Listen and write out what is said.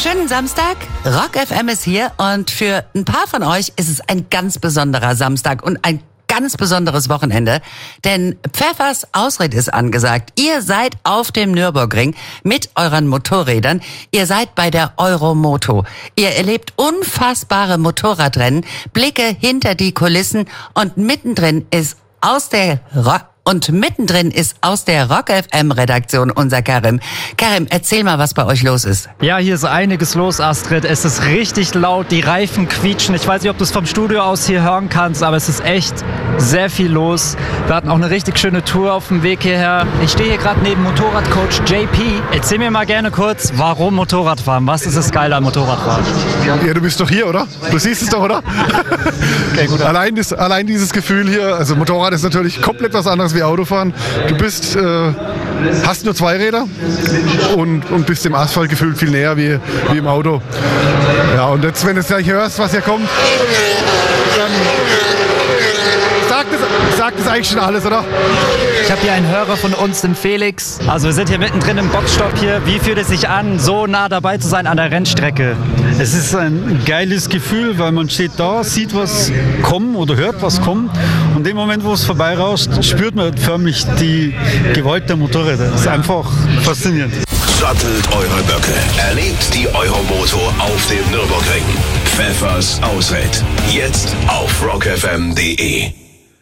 Schönen Samstag, Rock FM ist hier und für ein paar von euch ist es ein ganz besonderer Samstag und ein ganz besonderes Wochenende, denn Pfeffers Ausritt ist angesagt. Ihr seid auf dem Nürburgring mit euren Motorrädern. Ihr seid bei der Euromoto. Ihr erlebt unfassbare Motorradrennen, Blicke hinter die Kulissen und mittendrin ist aus der Rock FM Redaktion unser Karim. Karim, erzähl mal, was bei euch los ist. Ja, hier ist einiges los, Astrid. Es ist richtig laut, die Reifen quietschen. Ich weiß nicht, ob du es vom Studio aus hier hören kannst, aber es ist echt sehr viel los. Wir hatten auch eine richtig schöne Tour auf dem Weg hierher. Ich stehe hier gerade neben Motorradcoach JP. Erzähl mir mal gerne kurz, warum Motorradfahren? Was ist das Geile am Motorradfahren? Ja, du bist doch hier, oder? Du siehst es doch, oder? Okay, gut. Allein dieses Gefühl hier, also Motorrad ist natürlich komplett was anderes wie Autofahren. Du bist, hast nur zwei Räder und bist dem Asphalt gefühlt viel näher wie im Auto. Ja, und jetzt, wenn du gleich hörst, was hier kommt, dann sagt das eigentlich schon alles, oder? Ich habe hier einen Hörer von uns, den Felix. Also wir sind hier mittendrin im Boxstopp hier. Wie fühlt es sich an, so nah dabei zu sein an der Rennstrecke? Es ist ein geiles Gefühl, weil man steht da, sieht was kommen oder hört was kommen. Und in dem Moment, wo es vorbeirauscht, spürt man förmlich die Gewalt der Motorräder. Das ist einfach faszinierend. Sattelt eure Böcke. Erlebt die Euromoto auf dem Nürburgring. Pfeffers Ausritt. Jetzt auf rockfm.de.